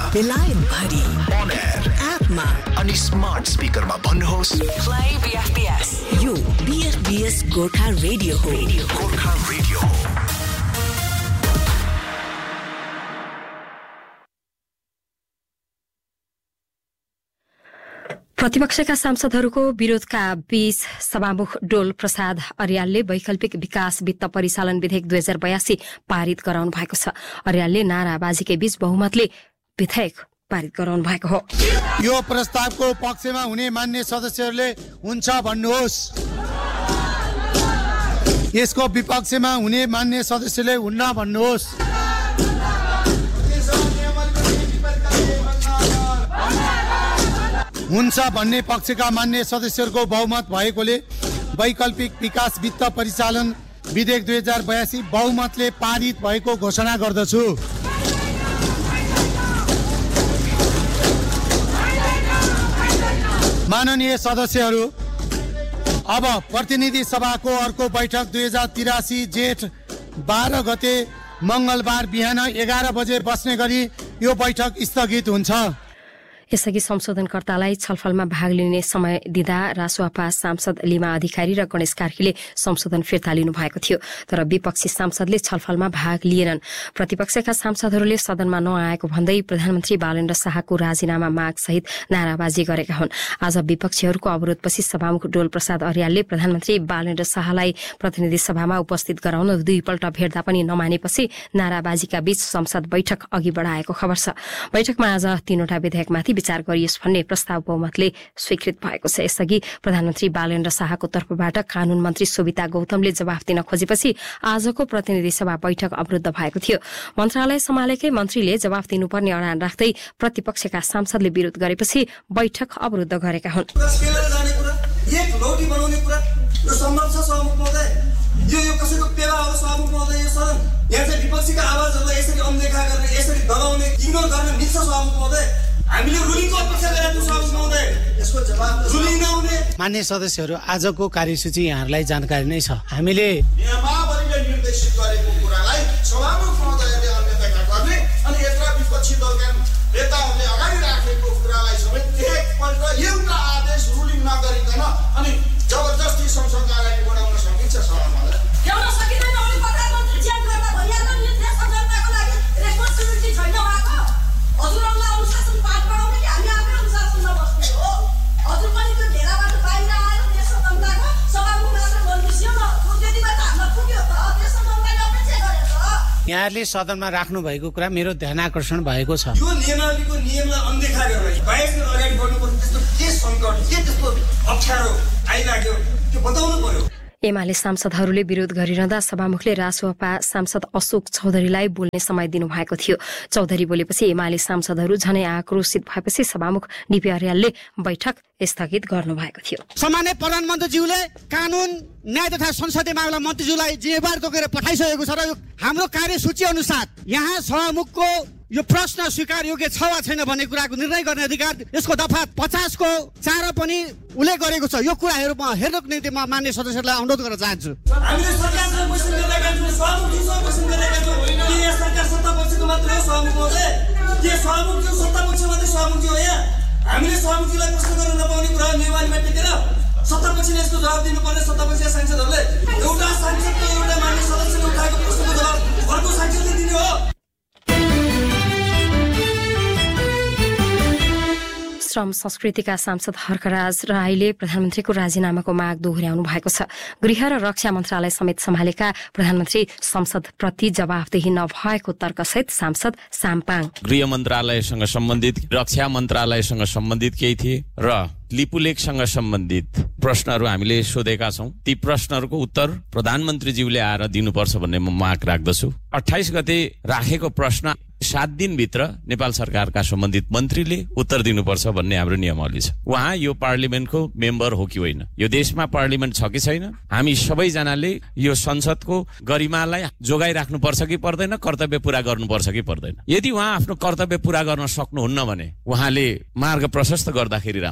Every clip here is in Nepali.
बेलायत भरि on air एपमा अनि स्मार्ट स्पिकरमा भन्नुहोस् प्ले बीएफबीएस। यो बीएफबीएस गोर्खा रेडियो हो। गोर्खा रेडियो हो। प्रतिपक्षका सांसदहरूको विरोधका बीच सभामुख डोल प्रसाद अर्यालले वैकल्पिक विकास वित्त परिचालन विधेयक 2082 पारित गराउनु भएको छ। अर्यालले नाराबाजीकै बीच बहुमतले विधेयक पारित गराउनु भएको हो। यो प्रस्तावको पक्षमा हुने मान्य सदस्यहरूले हुन्छ भन्नुहोस्। यसको विपक्षमा हुने मान्य सदस्यले हुन्न भन्नुहोस्। हुन्छ भन्ने पक्षका मान्य सदस्यहरूको बहुमत भएकोले वैकल्पिक विकास वित्त परिचालन विधेयक 2082 बहुमतले पारित भएको घोषणा गर्दछु। माननीय सदस्यहरू, अब प्रतिनिधि सभाको अर्को बैठक 2083 जेठ 12 गते मंगलबार बिहान 11 बजे बस्ने गरी यो बैठक स्थगित हुन्छ। यसअघि संशोधनकर्तालाई छलफलमा भाग लिने समय दिँदा रासुवापा सांसद लिमा अधिकारी र गणेश कार्कीले संशोधन फिर्ता लिनु भएको थियो, तर विपक्षी सांसदले छलफलमा भाग लिएनन्। प्रतिपक्षका सांसदहरूले सदनमा नआएको भन्दै प्रधानमन्त्री बालेन्द्र शाहको राजीनामा माग सहित नाराबाजी गरेका हुन्। आज विपक्षीहरूको अवरोधपछि सभामुख डोल प्रसाद अर्यालले प्रधानमन्त्री बालेन्द्र शाहलाई प्रतिनिधि सभामा उपस्थित गराउन दुईपल्ट भेट्दा पनि नमानेपछि नाराबाजीका बीच संसद बैठक अघि बढाएको खबर छ। बैठकमा आज 3वटा विधेयकमाथि विचार गरियोस् भन्ने प्रस्ताव बहुमतले स्वीकृत भएको छ। यसअघि प्रधानमन्त्री बालेन्द्र शाहको तर्फबाट कानून मन्त्री सोभिता गौतमले जवाफ दिन खोजेपछि आजको प्रतिनिधि सभा बैठक अवरुद्ध भएको थियो। मन्त्रालय सम्हालेकै मन्त्रीले जवाफ दिनुपर्ने अडान राख्दै प्रतिपक्षका सांसदले विरोध गरेपछि बैठक अवरुद्ध गरेका हुन्। यो कसैको पेवा हो सभामुख महोदय। यो सदन यहाँ चाहिँ विपक्षीका आवाजहरूलाई यसरी अनदेखा गर्ने, यसरी दबाउने, इग्नोर गर्ने मिल्छ सभामुख महोदय? हामीले रुलिङको अपेक्षा गरेका सभामुख महोदय, यसको जवाब रुलिङ नहुने। मान्य सदस्यहरू, आजको कार्यसूची यहाँहरूलाई जानकारी नै छ। हामीले नियमावलीले निर्देशित गरेको कुरालाई सभामुख महोदयले अन्यथा गर्ने अनि यत्र विपक्षी दलका नेताहरूले अगाडि राखेको कुरालाई समेत एकपल्ट एउटा आदेश रुलिङ नगरिकन अनि जबरजस्ती संसद अगाडि बढाउन सकिन्छ सभामुख महोदय? ल्याउन सकिँदैन। उनी प्रधानमन्त्री चेन्ज गर्दा भइहाल्छ नि। देश सञ्चालनको लागि रेस्पोन्सिबिलिटी छैन उहाँको। हजुरहरूलाई अनुशासन पाठ गराउने कि हामी आफै अनुशासनमा बस्ने हो? हजुर पनि त्यो घेराबाट बाहिर आएर देश जनताको सभामुख मात्र बोल्नुसियो न। त्यतिबाट हामीलाई पुग्यो त। देश जनताले अपेक्षा गरेछ। यहाँहरूले सदनमा राख्नु भएको कुरा मेरो ध्यान आकर्षण भएको छ। यो नियमावलीको नियमलाई अनदेखा गरेर 22 दिन अगाडि बढ्नुपर्छ। त्यस्तो के सङ्कट, के त्यस्तो अप्ठ्यारो आइलाग्यो त्यो बताउनु पर्यो। एमाले सांसदहरूले विरोध गरिरहँदा सभामुखले रासुवापा सांसद अशोक चौधरीलाई बोल्ने समय दिनुभएको थियो। चौधरी बोलेपछि एमाले सांसदहरू झनै आक्रोशित भएपछि सभामुख डीपी अर्यालले बैठक स्थगित गर्नुभएको थियो। सामान्य प्रधानमन्त्रीज्यूले कानून न्याय तथा संसदीय मामला मन्त्रीज्यूलाई जिम्मेवार तोकेर पठाइसकेको छ र हाम्रो कार्यसूची अनुसार यहाँ सभामुखको यो प्रश्न स्वीकार योग्य छ वा छैन भन्ने कुराको निर्णय गर्ने अधिकार यसको दफा 50 को 4 पनि उल्लेख गरेको छ। यो कुराहरू म हेर्नको निम्ति म मान्य सदस्यहरूलाई अनुरोध गर्न चाहन्छु। हामीले सरकारसँग क्वेसन गरिरहेका छौँ, सभामुखज्यूसँग क्वेसन गरिरहेका छौँ। के यहाँ सरकार सत्ता पक्षको मात्रै हो सभामुख महोदय? के सभामुखज्यू सत्ता पक्ष मात्रै सभामुखज्यू हो? यहाँ हामीले सभामुखज्यूलाई प्रश्न गर्न नपाउने कुरा नियमावलीमा टेकेर सत्ता पक्षले यसको जवाब दिनुपर्ने। सत्ता पक्षका सांसदहरूले एउटा सांसदको एउटा मान्य सदस्यले उठाएको प्रश्नको जवाब अर्को सांसदले दिने हो। श्रम संस्कृतिका सांसद हर्कराज राईले प्रधानमन्त्रीको राजीनामाको माग दोहोर्याउनु भएको छ। गृह र रक्षा मन्त्रालय समेत सम्हालेका प्रधानमन्त्री संसदप्रति जवाफदेही नभएको तर्कसहित सांसद साम्पाङ गृह मन्त्रालयसँग सम्बन्धित, रक्षा मन्त्रालयसँग सम्बन्धित केही थिए र लिपुलेखसँग सम्बन्धित प्रश्नहरू हामीले सोधेका छौं। ती प्रश्नहरूको उत्तर प्रधानमन्त्रीज्यूले आएर दिनुपर्छ भन्ने म माग राख्दछु। 28 गते राखेको प्रश्न 7 दिनभित्र नेपाल सरकारका सम्बन्धित मन्त्रीले उत्तर दिनुपर्छ भन्ने हाम्रो नियमावली छ। उहाँ यो पार्लिमेन्टको मेम्बर हो कि होइन, यो देशमा पार्लिमेन्ट छ कि छैन, हामी सबैजनाले यो संसदको गरिमालाई जोगाइराख्नुपर्छ कि पर्दैन, कर्तव्य पूरा गर्नुपर्छ कि पर्दैन। यदि उहाँ आफ्नो कर्तव्य पूरा गर्न सक्नुहुन्न भने उहाँले मार्ग प्रशस्त गर्दाखेरि राम्रो।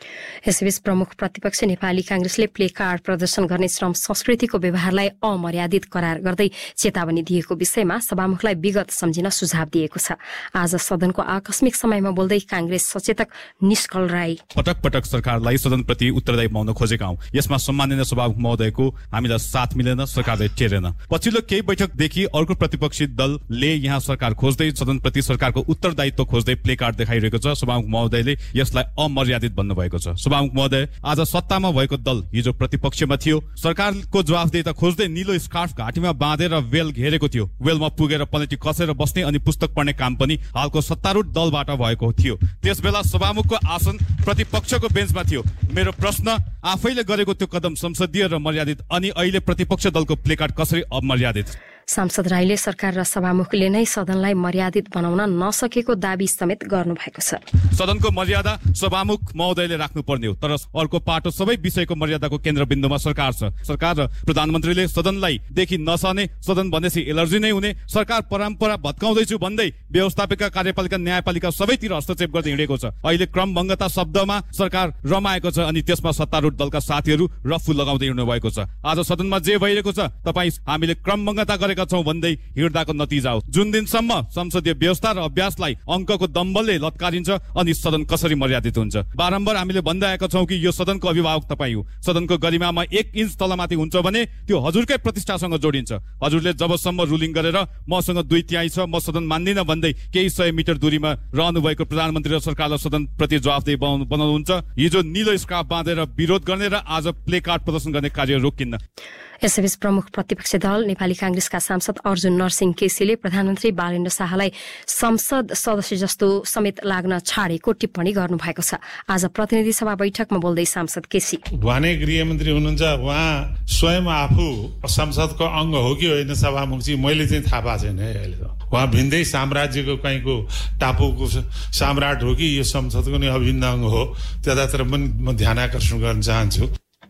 यसैबीच प्रमुख प्रतिपक्ष नेपाली कांग्रेसले प्ले कार्ड प्रदर्शन गर्ने श्रम संस्कृतिको व्यवहारलाई अमर्यादित करार गर्दै चेतावनी दिएको विषयमा सभामुखलाई विगत सम्झिन सुझाव दिएको छ। आज सदनको आकस्मिक समयमा बोल्दै कांग्रेस सचेतक निष्कल राई पटक पटक सरकारलाई सदनप्रति उत्तरदायी बनाउन खोजेका हौं। यसमा सम्माननीय सभामुख महोदयको हामीलाई साथ मिलेन, सरकारले टेरेन। पछिल्लो केही बैठकदेखि अर्को प्रतिपक्षी दलले यहाँ सरकार खोज्दै सदनप्रति सरकारको उत्तरदायित्व खोज्दै प्ले कार्ड देखाइरहेको छ। सभामुख महोदयले यसलाई अमर्यादित भन्नुभएको छ। सभामुख महोदय, आज सत्तामा भएको दल हिजो प्रतिपक्षमा थियो। सरकारको जवाफदेहिता खोज्दै नीलो स्कार्फ घाँटीमा बाँधेर वेल घेरेको थियो। वेलमा पुगेर पलेटी कसेर बस्ने अनि पुस्तक पढ्ने काम पनि हालको सत्तारूढ दलबाट भएको थियो। त्यसबेला सभामुखको आसन प्रतिपक्षको बेन्चमा थियो। मेरो प्रश्न, आफैले गरेको त्यो कदम संसदीय र मर्यादित अनि अहिले प्रतिपक्ष दलको प्ले कार्ड कसरी अमर्यादित? सांसद राईले सरकार र सभामुखले नै सदनलाई मर्यादित बनाउन नसकेको दाबी समेत गर्नुभएको छ। सदनको मर्यादा सभामुख महोदयले राख्नु पर्ने हो, तर अर्को पाटो सबै विषयको मर्यादाको केन्द्रबिन्दुमा सरकार छ। सरकार र प्रधानमन्त्रीले सदनलाई देखि नसहने, सदन भनेपछि एलर्जी नै हुने, सरकार परम्परा भत्काउँदैछु भन्दै व्यवस्थापिका, कार्यपालिका, न्यायपालिका सबैतिर हस्तक्षेप गर्दै हिँडेको छ। अहिले क्रमभङ्गता शब्दमा सरकार रमाएको छ अनि त्यसमा सत्तारूढ दलका साथीहरू रफ्फु लगाउँदै हिँड्नु भएको छ। आज सदनमा जे भइरहेको छ, तपाईँ हामीले क्रमभङ्गता गरेका छौं भन्दै हिँड्दाको नतिजा हो। जुन दिनसम्म संसदीय व्यवस्था र अभ्यासलाई अंकको दम्बलले लत्कारिन्छ अनि सदन कसरी मर्यादित हुन्छ। बारम्बार हामीले भन्दै आएका छौं कि यो सदनको अभिभावक तपाईँ हो। सदनको गरिमामा 1 इन्च तलमाथि हुन्छ भने त्यो हजुरकै प्रतिष्ठासँग जोडिन्छ। हजुरले जबसम्म रुलिङ गरेर मसँग 2/3 छ, म सदन मान्दिन भन्दै केही 100 मिटर दूरीमा रहनु भएको प्रधानमन्त्री र सरकारलाई सदन प्रति जवाफदेही बनाउनुहुन्छ। हिजो नीलो स्कार्फ बाँधेर विरोध गर्ने र आज प्ले कार्ड प्रदर्शन गर्ने कार्य रोकिन्न। यसैबीच प्रमुख प्रतिपक्षी दल नेपाली कांग्रेसका सांसद अर्जुन नरसिंह केसीले प्रधानमन्त्री बालेन्द्र शाहलाई संसद सदस्य जस्तो समेत लाग्न छाडेको टिप्पणी गर्नुभएको छ। आज प्रतिनिधि सभा बैठकमा बोल्दै सांसद केसी, उहाँ नै गृहमन्त्री हुनुहुन्छ, उहाँ स्वयं आफू संसदको अंग हो कि होइन सभामुखजी मैले चाहिँ थाहा पाएको छैन है। अहिले त उहाँ भिन्दै साम्राज्यको कहीँको टापुको सम्राट हो कि यो संसदको नै अभिन्न अंग हो, त्यतातिर पनि म ध्यान आकर्षण गर्न चाहन्छु।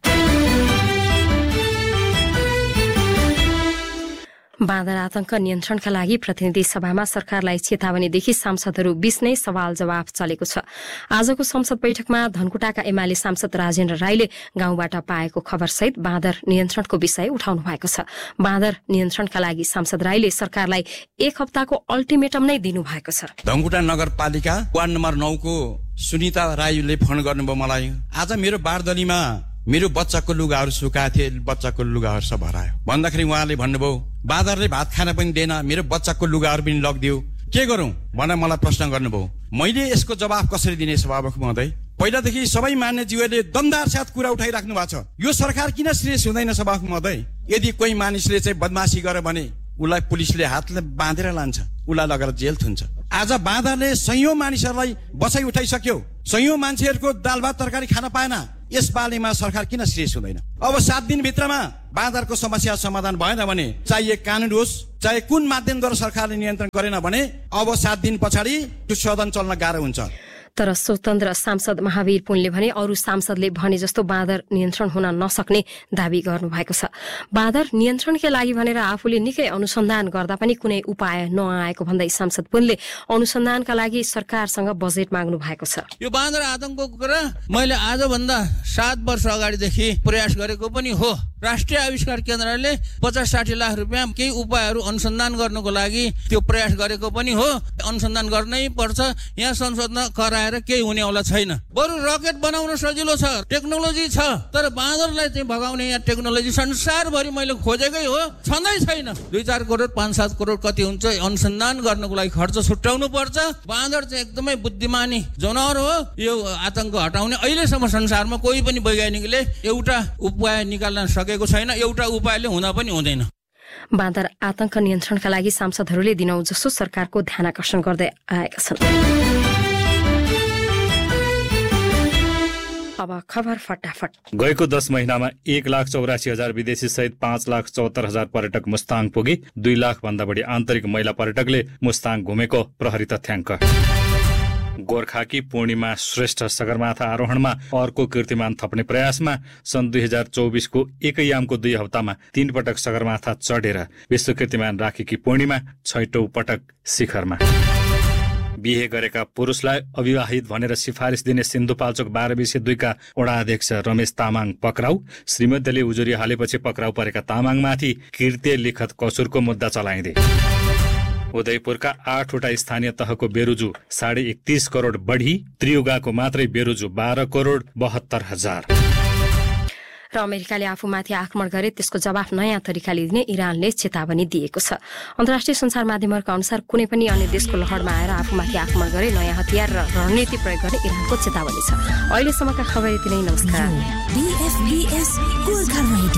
बाँदर आतंक नियन्त्रणका लागि प्रतिनिधि सभामा सरकारलाई चेतावनीदेखि सांसदहरू बीच नै सवाल जवाफ चलेको छ। आजको संसद बैठकमा धनकुटाका एमाले सांसद राजेन्द्र राईले गाउँबाट पाएको खबरसहित बाँदर नियन्त्रणको विषय उठाउनु भएको छ। बाँदर नियन्त्रणका लागि सांसद राईले सरकारलाई 1 हप्ताको अल्टिमेटम नै दिनुभएको छ। धनकुटा नगरपालिका वार्ड नम्बर 9 को सुनिता राईले फोन गर्नुभयो मलाई, आज मेरो बारदलीमा मेरो बच्चाको लुगाहरू सुकाएको थिए, बच्चाको लुगाहरू सब हरायो भन्दाखेरि उहाँले भन्नुभयो बाँदरले भात खान पनि दिएन, मेरो बच्चाको लुगाहरू पनि लगिदियो, के गरौं भनेर मलाई प्रश्न गर्नुभयो। मैले यसको जवाफ कसरी दिने सभामुख महोदय? पहिलादेखि सबै मान्यज्यूहरूले दमदार साथ कुरा उठाइराख्नु भएको छ। यो सरकार किन सिरियस हुँदैन सभामुख महोदय? यदि कोही मानिसले चाहिँ बदमासी गर्यो भने उसलाई पुलिसले हातले बाँधेर लान्छ, उसलाई लगेर जेल थुन्छ। आज बाँदरले सयौं मानिसहरूलाई बसाइ उठाइसक्यो, सयौं मान्छेहरूको दाल भात तरकारी खान पाएन। यस बारेमा सरकार किन सिरियस हुँदैन? अब 7 दिनभित्रमा बाँदरको समस्या समाधान भएन भने चाहिए कानून होस्, चाहे कुन माध्यमद्वारा सरकारले नियन्त्रण गरेन भने अब 7 दिन पछाडि त्यो सदन चल्न गाह्रो हुन्छ। तर स्वतन्त्र सांसद महावीर पुनले भने अरू सांसदले भने जस्तो बाँदर नियन्त्रण हुन नसक्ने दावी गर्नुभएको छ। बाँदर नियन्त्रणकै लागि भनेर आफूले निकै अनुसन्धान गर्दा पनि कुनै उपाय नआएको भन्दै सांसद पुनले अनुसन्धानका लागि सरकारसँग बजेट माग्नु भएको छ। यो बाँदर आतंकको कुरा मैले आजभन्दा 7 वर्ष अगाडिदेखि प्रयास गरेको पनि हो। राष्ट्रिय आविष्कार केन्द्रले 50-60 लाख रुपियाँ केही उपायहरू अनुसन्धान गर्नको लागि त्यो प्रयास गरेको पनि हो। अनुसन्धान गर्नै पर्छ, यहाँ संसदमा कराएर केही हुनेवाला छैन। बरु रकेट बनाउन सजिलो छ, टेक्नोलोजी छ, तर बाँदरलाई चाहिँ भगाउने यहाँ टेक्नोलोजी संसारभरि मैले खोजेकै हो, छँदै छैन। 2-4 करोड 5-7 करोड कति हुन्छ अनुसन्धान गर्नको लागि खर्च छुट्याउनु पर्छ। बाँदर चाहिँ एकदमै बुद्धिमानी जनावर हो। यो आतंक हटाउने अहिलेसम्म संसारमा कोही पनि वैज्ञानिकले एउटा उपाय निकाल्न सकेको छैन, एउटा उपायले हुन पनि हुँदैन। बाँदर आतंक नियन्त्रणका लागि सांसदहरूले दिनौ जसो सरकारको ध्यान आकर्षण गर्दै आएका छन्। अब खबर फटाफट। गएको 10 महिनामा 1,84,000 विदेशी सहित 5,74,000 पर्यटक मुस्ताङ पुगे। 2 लाख भन्दा बढी आन्तरिक महिला पर्यटकले मुस्ताङ घुमेको प्रहरी तथ्याङ्क। गोर्खाकी पूर्णिमा श्रेष्ठ सगरमाथा आरोहणमा अर्को कीर्तिमान थप्ने प्रयासमा सन् 2024 को एकैयामको 2 हप्तामा 3 पटक सगरमाथा चढेर विश्व कीर्तिमान राखेकी पूर्णिमा 6औं पटक शिखरमा। बिहे गरेका पुरुषलाई अविवाहित भनेर सिफारिस दिने सिन्धुपाल्चोक 12/2 का वडा अध्यक्ष रमेश तामाङ पक्राउ। श्रीमतीले उजुरी हालेपछि पक्राउ परेका तामाङमाथि कृत्य लिखत कसुरको मुद्दा चलाइदिए। उदयपुरका 8वटा स्थानीय तहको बेरुजु 31.5 करोड बढी, त्रियुगाको मात्रै बेरुजु 12 करोड 72 हजार। र अमेरिकाले आफूमाथि आक्रमण गरे त्यसको जवाफ नयाँ तरिकाले दिने इरानले चेतावनी दिएको छ। अन्तर्राष्ट्रिय सञ्चार माध्यमहरूका अनुसार कुनै पनि अन्य देशको लहरमा आएर आफूमाथि आक्रमण गरे नयाँ हतियार र रणनीति प्रयोग गर्ने इरानको चेतावनी छ। अहिलेसम्मका खबर यति नै। नमस्कार।